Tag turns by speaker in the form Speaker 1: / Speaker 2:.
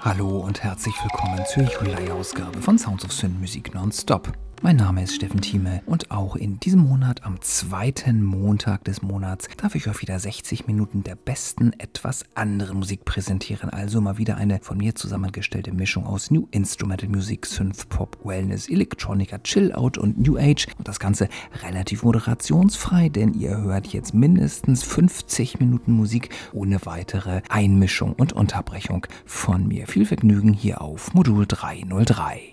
Speaker 1: Hallo und herzlich willkommen zur Juli-Ausgabe von Sounds of Sin Musik Nonstop. Mein Name ist Steffen Thieme und auch in diesem Monat, am zweiten Montag des Monats, darf ich euch wieder 60 Minuten der besten, etwas anderen Musik präsentieren. Also mal wieder eine von mir zusammengestellte Mischung aus New Instrumental Music, Synth Pop, Wellness, Electronica, Chill Out und New Age. Und das Ganze relativ moderationsfrei, denn ihr hört jetzt mindestens 50 Minuten Musik ohne weitere Einmischung und Unterbrechung von mir. Viel Vergnügen hier auf Modul 303.